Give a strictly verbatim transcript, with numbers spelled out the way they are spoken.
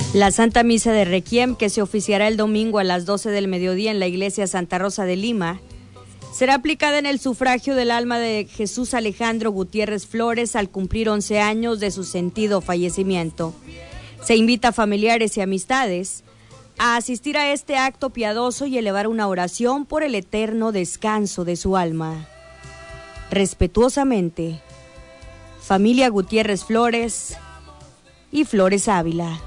La Santa Misa de Requiem, que se oficiará el domingo a las doce del mediodía en la iglesia Santa Rosa de Lima, será aplicada en el sufragio del alma de Jesús Alejandro Gutiérrez Flores al cumplir once años de su sentido fallecimiento. Se invita a familiares y amistades a asistir a este acto piadoso y elevar una oración por el eterno descanso de su alma. Respetuosamente, familia Gutiérrez Flores y Flores Ávila.